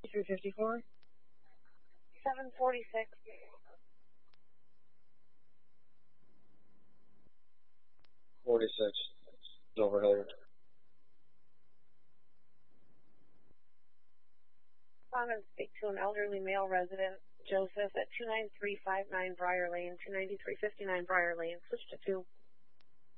354. 746. 46. Over Hilliard. I'm going to speak to an elderly male resident, Joseph, at 29359 Briar Lane, 29359 Briar Lane. Switch to 2.